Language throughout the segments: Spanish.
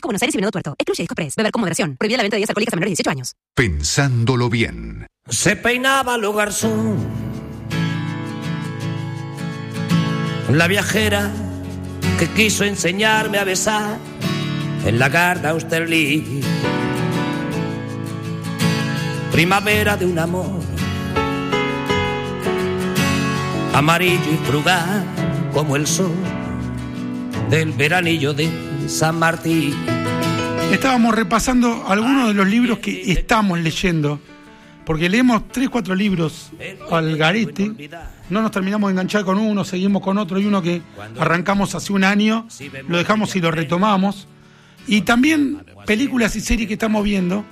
Buenos Aires y Venado Tuerto. Excluye Disco Express. Beber con moderación. Prohibida la venta de bebidas alcohólicas a menores de 18 años. Pensándolo bien. Se peinaba lo garzón, la viajera que quiso enseñarme a besar en la Garda Austerlitz. Primavera de un amor amarillo y frugal como el sol del veranillo de San Martín. Estábamos repasando algunos de los libros que estamos leyendo, porque leemos 3-4 libros al garete, no nos terminamos de enganchar con uno, seguimos con otro, y uno que arrancamos hace un año, lo dejamos y lo retomamos, y también películas y series que estamos viendo.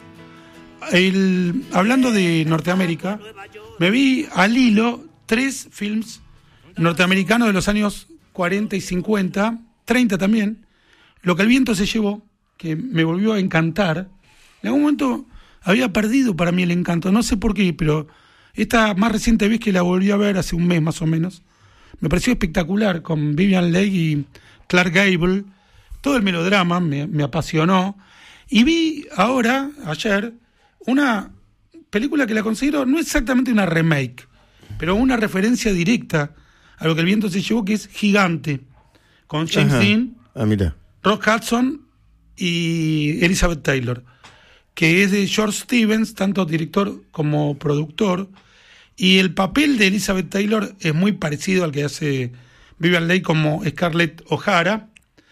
Hablando de Norteamérica, me vi al hilo 3 films norteamericanos de los años 40 y 50, 30 también. Lo que el viento se llevó, que me volvió a encantar. En algún momento había perdido para mí el encanto, no sé por qué, pero esta más reciente vez que la volví a ver, hace un mes más o menos, me pareció espectacular, con Vivien Leigh y Clark Gable. Todo el melodrama me apasionó. Y vi ahora, ayer, una película que la considero no exactamente una remake, pero una referencia directa a lo que el viento se llevó, que es Gigante, con James Dean, Rock Hudson y Elizabeth Taylor, que es de George Stevens, tanto director como productor, y el papel de Elizabeth Taylor es muy parecido al que hace Vivien Leigh como Scarlett O'Hara.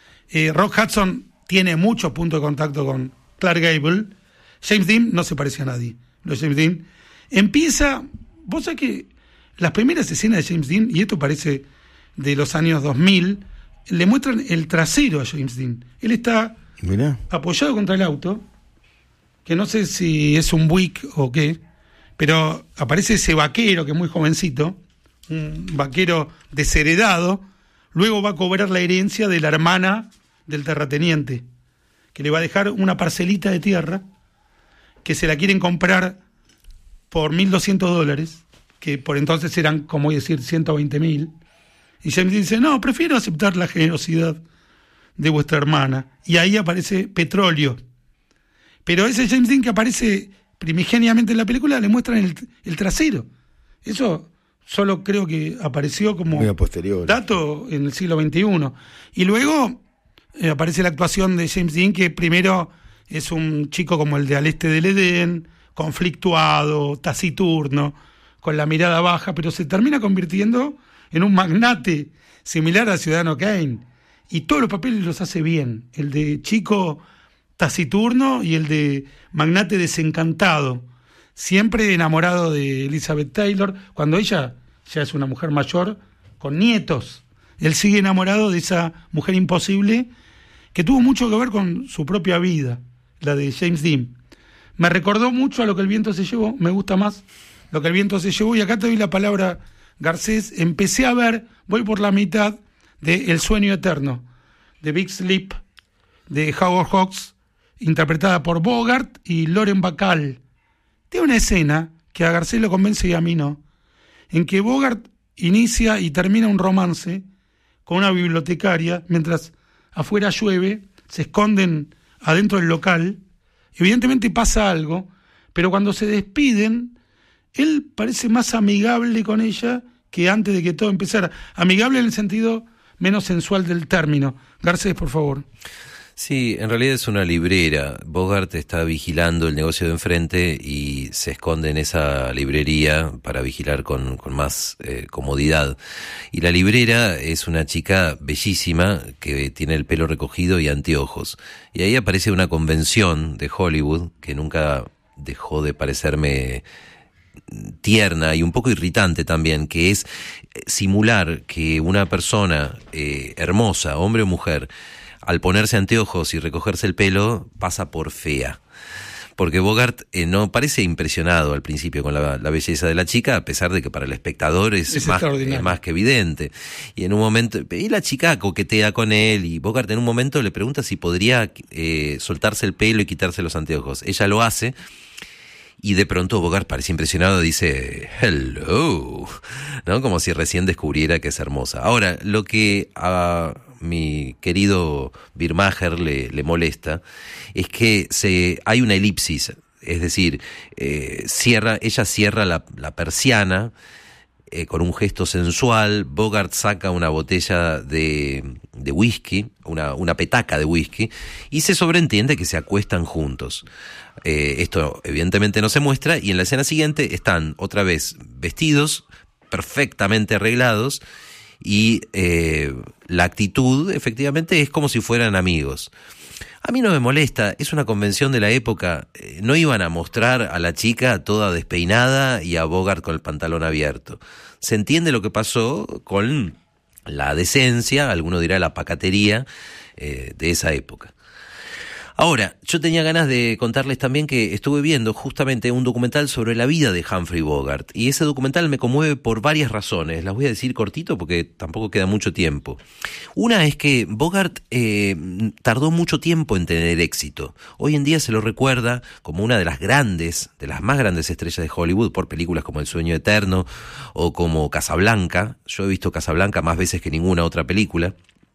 Rock Hudson tiene muchos puntos de contacto con Clark Gable. James Dean no se parece a nadie. James Dean empieza, vos sabés que las primeras escenas de James Dean, y esto parece de los años 2000, le muestran el trasero a James Dean. Él está apoyado contra el auto, que no sé si es un Buick o qué, pero aparece ese vaquero que es muy jovencito, un vaquero desheredado. Luego va a cobrar la herencia de la hermana del terrateniente, que le va a dejar una parcelita de tierra que se la quieren comprar por $1.200, que por entonces eran, como voy a decir, 120.000. Y James dice, no, prefiero aceptar la generosidad de vuestra hermana. Y ahí aparece petróleo. Pero ese James Dean que aparece primigeniamente en la película, le muestran el trasero. Eso solo creo que apareció como dato en el siglo XXI. Y luego aparece la actuación de James Dean, que primero es un chico como el de Al Este del Edén, conflictuado, taciturno, con la mirada baja, pero se termina convirtiendo en un magnate similar a Ciudadano Kane. Y todos los papeles los hace bien. El de chico taciturno y el de magnate desencantado. Siempre enamorado de Elizabeth Taylor, cuando ella ya es una mujer mayor, con nietos. Él sigue enamorado de esa mujer imposible, que tuvo mucho que ver con su propia vida, la de James Dean. Me recordó mucho a Lo que el viento se llevó, me gusta más Lo que el viento se llevó, y acá te doy la palabra, Garcés. Empecé a ver, voy por la mitad, de El sueño eterno, de Big Sleep, de Howard Hawks, interpretada por Bogart y Lauren Bacall. Tiene una escena que a Garcés lo convence y a mí no, en que Bogart inicia y termina un romance con una bibliotecaria, mientras afuera llueve, se esconden adentro del local, evidentemente pasa algo, pero cuando se despiden, él parece más amigable con ella que antes de que todo empezara. Amigable en el sentido menos sensual del término. Garcés, por favor. Sí, en realidad es una librera. Bogart está vigilando el negocio de enfrente y se esconde en esa librería para vigilar con más comodidad. Y la librera es una chica bellísima que tiene el pelo recogido y anteojos. Y ahí aparece una convención de Hollywood que nunca dejó de parecerme tierna y un poco irritante también, que es simular que una persona hermosa, hombre o mujer, al ponerse anteojos y recogerse el pelo, pasa por fea. Porque Bogart no parece impresionado al principio con la belleza de la chica, a pesar de que para el espectador es más que evidente. Y en un momento, y la chica coquetea con él, y Bogart en un momento le pregunta si podría soltarse el pelo y quitarse los anteojos. Ella lo hace, y de pronto Bogart parece impresionado, dice hello, ¿no? Como si recién descubriera que es hermosa. Ahora, lo que a mi querido Birmacher le molesta es que hay una elipsis, es decir, ella cierra la persiana con un gesto sensual. Bogart saca una botella de whisky, una petaca de whisky, y se sobreentiende que se acuestan juntos. Esto evidentemente no se muestra, y en la escena siguiente están otra vez vestidos, perfectamente arreglados, y la actitud efectivamente es como si fueran amigos. A mí no me molesta, es una convención de la época. No iban a mostrar a la chica toda despeinada y a Bogart con el pantalón abierto. Se entiende lo que pasó con la decencia, alguno dirá la pacatería de esa época. Ahora, yo tenía ganas de contarles también que estuve viendo justamente un documental sobre la vida de Humphrey Bogart, y ese documental me conmueve por varias razones. Las voy a decir cortito porque tampoco queda mucho tiempo. Una es que Bogart tardó mucho tiempo en tener éxito. Hoy en día se lo recuerda como una de las más grandes estrellas de Hollywood por películas como El sueño eterno o como Casablanca. Yo he visto Casablanca más veces que ninguna otra película.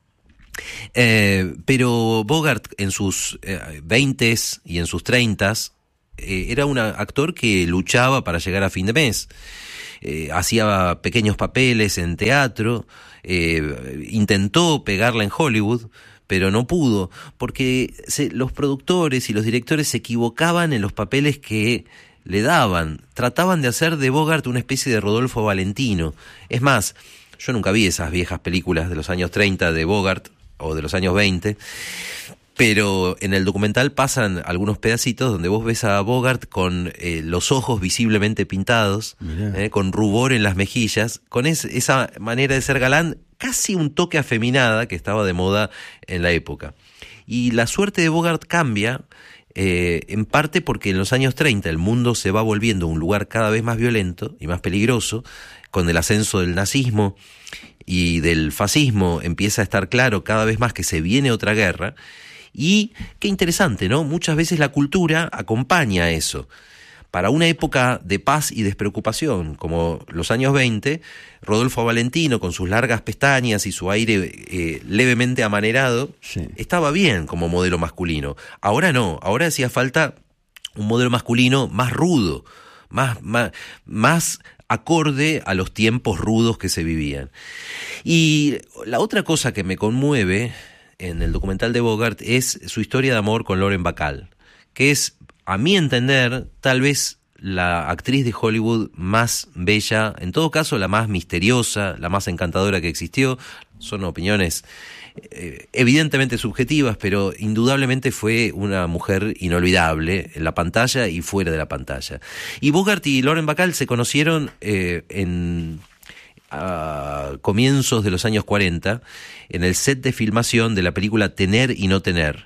Pero Bogart en sus 20s y en sus 30s era un actor que luchaba para llegar a fin de mes. Hacía pequeños papeles en teatro, intentó pegarla en Hollywood, pero no pudo, porque los productores y los directores se equivocaban en los papeles que le daban. Trataban de hacer de Bogart una especie de Rodolfo Valentino. Es más, yo nunca vi esas viejas películas de los años 30 de Bogart, o de los años 20, pero en el documental pasan algunos pedacitos donde vos ves a Bogart con los ojos visiblemente pintados, con rubor en las mejillas, con esa manera de ser galán, casi un toque afeminada que estaba de moda en la época. Y la suerte de Bogart cambia, en parte porque en los años 30 el mundo se va volviendo un lugar cada vez más violento y más peligroso, con el ascenso del nazismo y del fascismo. Empieza a estar claro cada vez más que se viene otra guerra. Y qué interesante, ¿no? Muchas veces la cultura acompaña a eso. Para una época de paz y despreocupación, como los años 20, Rodolfo Valentino, con sus largas pestañas y su aire levemente amanerado, sí, estaba bien como modelo masculino. Ahora no, ahora hacía falta un modelo masculino más rudo, más acorde a los tiempos rudos que se vivían. Y la otra cosa que me conmueve en el documental de Bogart es su historia de amor con Lauren Bacall, que es, a mi entender, tal vez la actriz de Hollywood más bella, en todo caso la más misteriosa, la más encantadora que existió. Son opiniones evidentemente subjetivas, pero indudablemente fue una mujer inolvidable en la pantalla y fuera de la pantalla. Y Bogart y Lauren Bacall se conocieron a comienzos de los años 40 en el set de filmación de la película Tener y no tener.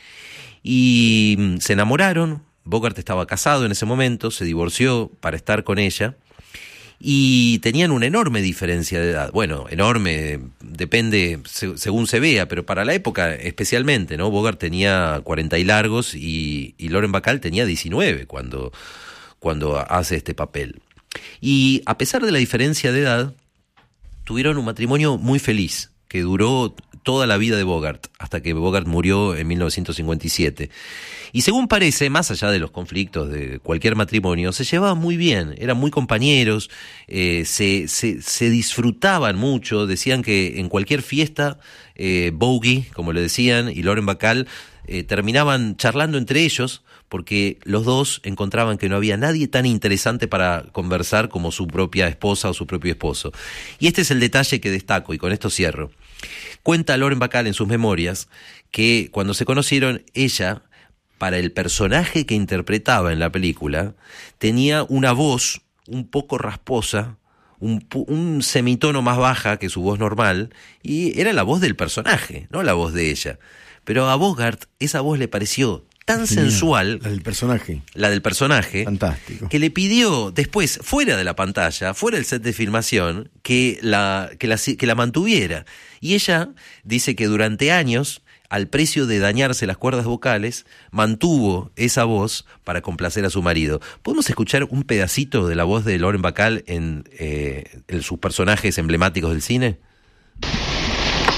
Y se enamoraron. Bogart estaba casado en ese momento, se divorció para estar con ella, y tenían una enorme diferencia de edad. Bueno, enorme, depende según se vea, pero para la época especialmente, ¿no? Bogart tenía 40 y largos y Lauren Bacall tenía 19 cuando hace este papel. Y a pesar de la diferencia de edad, tuvieron un matrimonio muy feliz, que duró toda la vida de Bogart, hasta que Bogart murió en 1957. Y según parece, más allá de los conflictos de cualquier matrimonio, se llevaban muy bien, eran muy compañeros, se disfrutaban mucho. Decían que en cualquier fiesta, Bogey, como le decían, y Lauren Bacall terminaban charlando entre ellos, porque los dos encontraban que no había nadie tan interesante para conversar como su propia esposa o su propio esposo. Y este es el detalle que destaco, y con esto cierro. Cuenta Lauren Bacall en sus memorias que cuando se conocieron, ella, para el personaje que interpretaba en la película, tenía una voz un poco rasposa, un semitono más baja que su voz normal, y era la voz del personaje, no la voz de ella. Pero a Bogart esa voz le pareció tan sensual, la del personaje, fantástico, que le pidió después, fuera de la pantalla, fuera del set de filmación, que la mantuviera. Y ella dice que durante años, al precio de dañarse las cuerdas vocales, mantuvo esa voz para complacer a su marido. ¿Podemos escuchar un pedacito de la voz de Lauren Bacall en sus personajes emblemáticos del cine?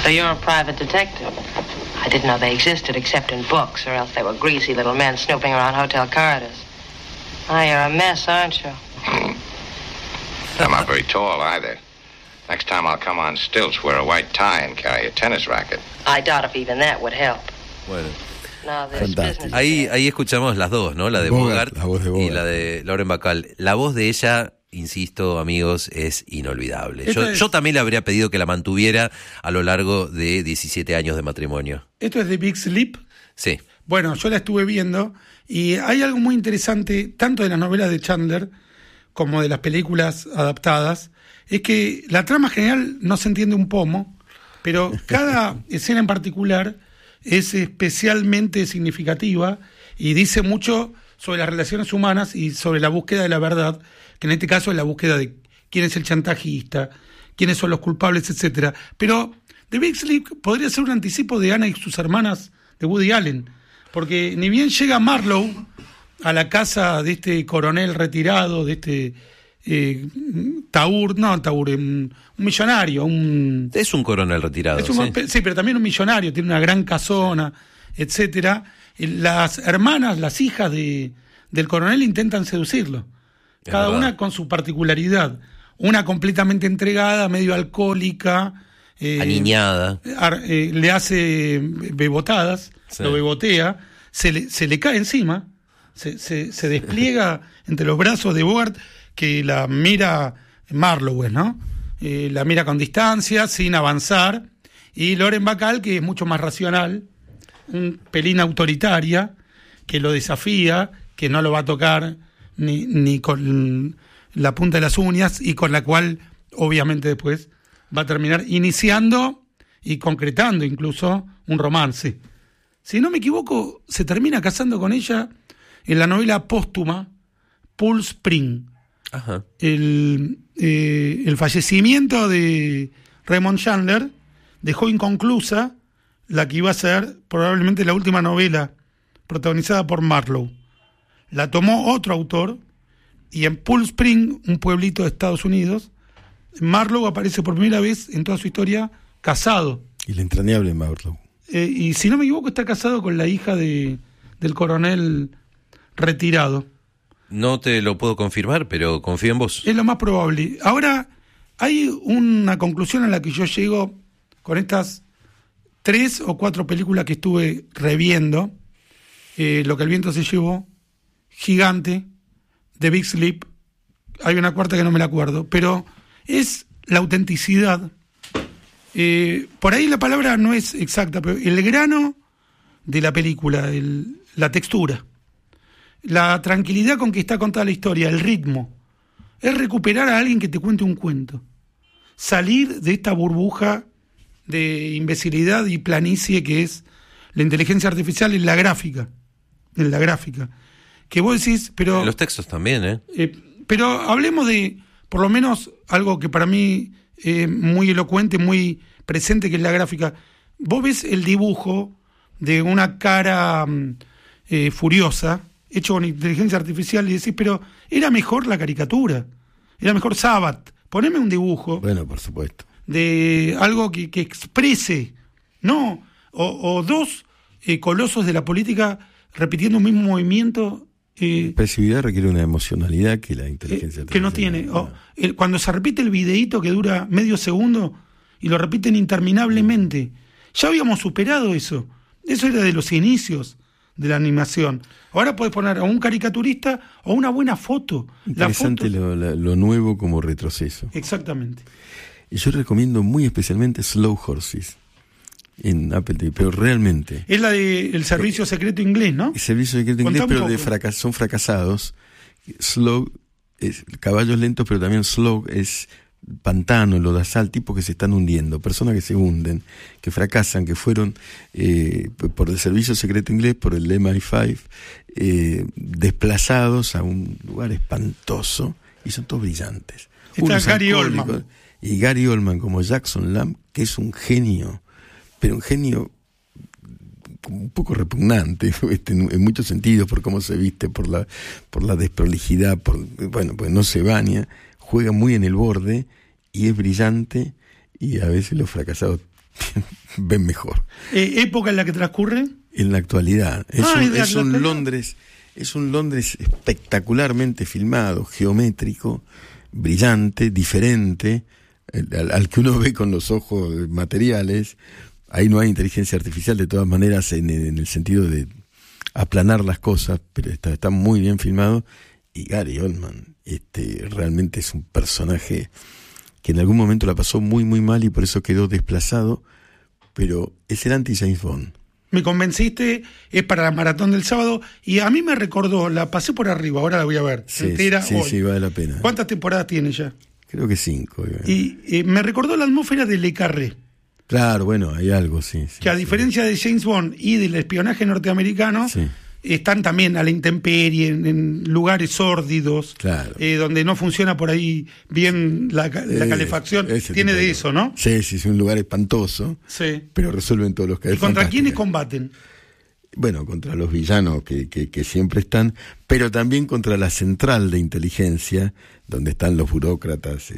So you're a private detective? I didn't know they existed except in books, or else they were greasy little men snooping around hotel corridors. Oh, you're a mess, aren't you? I'm not very tall either. Next time I'll come on stilts, wear a white tie and carry a tennis racket. I doubt if even that would help. Bueno. No, this Fantástico. business... Ahí escuchamos las dos, ¿no? La de Bogart la voz de y Bogart. la de Lauren Bacall. La voz de ella, insisto, amigos, es inolvidable. Yo también le habría pedido que la mantuviera a lo largo de 17 años de matrimonio. ¿Esto es de Big Sleep? Sí. Bueno, yo la estuve viendo y hay algo muy interesante, tanto de las novelas de Chandler como de las películas adaptadas, es que la trama general no se entiende un pomo, pero cada escena en particular es especialmente significativa y dice mucho sobre las relaciones humanas y sobre la búsqueda de la verdad, que en este caso es la búsqueda de quién es el chantajista, quiénes son los culpables, etcétera. Pero The Big Sleep podría ser un anticipo de Ana y sus hermanas de Woody Allen, porque ni bien llega Marlowe a la casa de este coronel retirado, de este un millonario, Es un coronel retirado. sí, pero también un millonario, tiene una gran casona, etcétera. Las hermanas, las hijas del coronel intentan seducirlo, cada una con su particularidad. Una completamente entregada, medio alcohólica, aniñada, le hace bebotadas, sí. Lo bebotea, se le cae encima, se despliega entre los brazos de Bogart, que la mira Marlowe, ¿no? La mira con distancia, sin avanzar, y Lauren Bacall, que es mucho más racional, un pelín autoritaria, que lo desafía, que no lo va a tocar ni con la punta de las uñas, y con la cual obviamente después va a terminar iniciando y concretando incluso un romance. Si no me equivoco, se termina casando con ella en la novela póstuma Pool Spring. Ajá. El fallecimiento de Raymond Chandler dejó inconclusa la que iba a ser probablemente la última novela protagonizada por Marlowe. La tomó otro autor, y en Pool Spring, un pueblito de Estados Unidos, Marlowe aparece por primera vez en toda su historia casado. Y la entrañable Marlowe. Y si no me equivoco, está casado con la hija del coronel retirado. No te lo puedo confirmar, pero confío en vos. Es lo más probable. Ahora, hay una conclusión a la que yo llego con estas 3 o 4 películas que estuve reviendo. Lo que el viento se llevó, Gigante, The Big Sleep, hay una cuarta que no me la acuerdo, pero es la autenticidad. Por ahí la palabra no es exacta, pero el grano de la película, la textura, la tranquilidad con que está contada la historia, el ritmo, es recuperar a alguien que te cuente un cuento, salir de esta burbuja de imbecilidad y planicie que es la inteligencia artificial en la gráfica, que vos decís, pero Los textos también, pero hablemos de, por lo menos, algo que para mí es muy elocuente, muy presente, que es la gráfica. Vos ves el dibujo de una cara furiosa, hecho con inteligencia artificial, y decís, pero era mejor la caricatura, era mejor Sabat. Poneme un dibujo. Bueno, por supuesto. De algo que exprese, ¿no? O dos colosos de la política repitiendo un mismo movimiento. La expresividad requiere una emocionalidad que la inteligencia que no tiene. Cuando se repite el videíto que dura medio segundo y lo repiten interminablemente, ya habíamos superado eso. Eso era de los inicios de la animación. Ahora podés poner a un caricaturista o una buena foto. Interesante lo nuevo como retroceso. Exactamente. Y yo recomiendo muy especialmente Slow Horses en Apple TV, pero realmente. Es la del servicio secreto inglés, ¿no? El servicio secreto inglés, pero son fracasados. Slow es caballos lentos, pero también slow es pantano, lodazal, tipos que se están hundiendo, personas que se hunden, que fracasan, que fueron por el servicio secreto inglés, por el MI5, desplazados a un lugar espantoso, y son todos brillantes. Está Gary Oldman. Y Gary Oldman como Jackson Lamb, que es un genio, pero un genio un poco repugnante en muchos sentidos, por cómo se viste, por la desprolijidad, pues no se baña, juega muy en el borde y es brillante, y a veces los fracasados ven mejor. ¿Época en la que transcurre? En la actualidad. Es un Londres espectacularmente filmado, geométrico, brillante, diferente, al que uno ve con los ojos materiales. Ahí no hay inteligencia artificial, de todas maneras, en el sentido de aplanar las cosas, pero está muy bien filmado. Y Gary Oldman realmente es un personaje que en algún momento la pasó muy muy mal y por eso quedó desplazado, pero es el anti-James Bond. Me convenciste, es para la maratón del sábado, y a mí me recordó, la pasé por arriba, ahora la voy a ver, entera hoy. Sí, vale la pena. ¿Cuántas temporadas tiene ya? Creo que 5. Y me recordó la atmósfera de Le Carré. Claro, bueno, hay algo, sí. Que a diferencia de James Bond y del espionaje norteamericano, están también a la intemperie, en lugares sórdidos, claro. Donde no funciona por ahí bien la calefacción. Tiene de eso, ¿no? Sí, es un lugar espantoso, pero resuelven todos los casos. ¿Y contra quiénes combaten? Bueno, contra los villanos que siempre están, pero también contra la central de inteligencia, donde están los burócratas,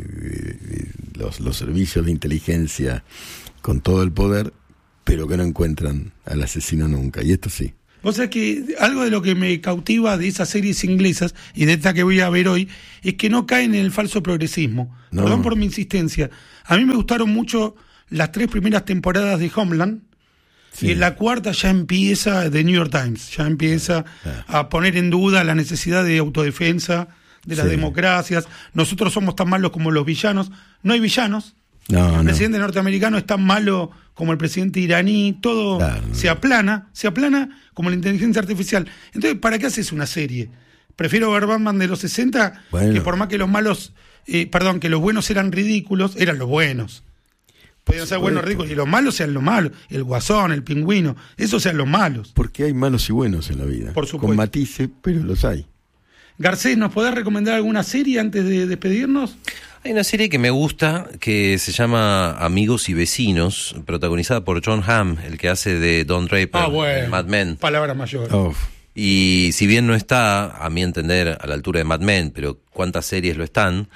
los servicios de inteligencia con todo el poder, pero que no encuentran al asesino nunca. Y esto sí. O sea que algo de lo que me cautiva de esas series inglesas y de esta que voy a ver hoy es que no caen en el falso progresismo. No. Perdón por mi insistencia. A mí me gustaron mucho las 3 primeras temporadas de Homeland. Y en la 4ª ya empieza The New York Times, ya empieza a poner en duda la necesidad de autodefensa de las democracias. Nosotros somos tan malos como los villanos. No hay villanos. El presidente norteamericano es tan malo como el presidente iraní. Todo se aplana como la inteligencia artificial. Entonces, ¿para qué haces una serie? Prefiero ver Batman de los 60, que por más que los malos, que los buenos eran ridículos, eran los buenos. Podían ser buenos, ridículos, y los malos sean los malos. El Guasón, el Pingüino, esos sean los malos. Porque hay malos y buenos en la vida. Por supuesto. Con matices, pero los hay. Garcés, ¿nos podés recomendar alguna serie antes de despedirnos? Hay una serie que me gusta que se llama Amigos y Vecinos, protagonizada por John Hamm, el que hace de Don Draper en Mad Men. Palabra mayor. Y si bien no está, a mi entender, a la altura de Mad Men, pero cuántas series lo están,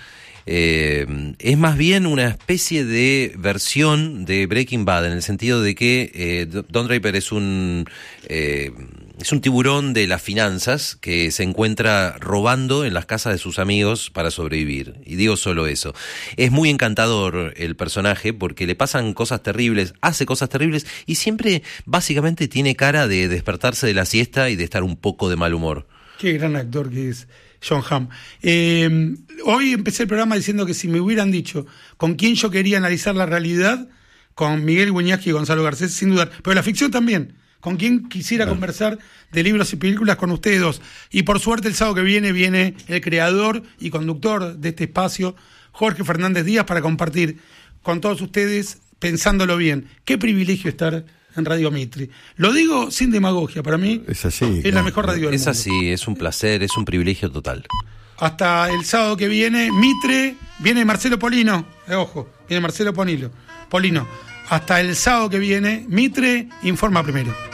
es más bien una especie de versión de Breaking Bad, en el sentido de que Don Draper es un tiburón de las finanzas que se encuentra robando en las casas de sus amigos para sobrevivir. Y digo solo eso. Es muy encantador el personaje porque le pasan cosas terribles, hace cosas terribles y siempre básicamente tiene cara de despertarse de la siesta y de estar un poco de mal humor. Qué gran actor que es John Hamm. Hoy empecé el programa diciendo que si me hubieran dicho con quién yo quería analizar la realidad, con Miguel Wiñaski y Gonzalo Garcés, sin dudar, pero la ficción también, con quién quisiera conversar de libros y películas con ustedes dos. Y por suerte el sábado que viene el creador y conductor de este espacio, Jorge Fernández Díaz, para compartir con todos ustedes, pensándolo bien. Qué privilegio estar en Radio Mitre. Lo digo sin demagogia, para mí es así, es la mejor radio del mundo. Es así, es un placer, es un privilegio total. Hasta el sábado que viene, Mitre, viene Marcelo Polino, ojo, viene Marcelo Polino. Hasta el sábado que viene, Mitre informa primero.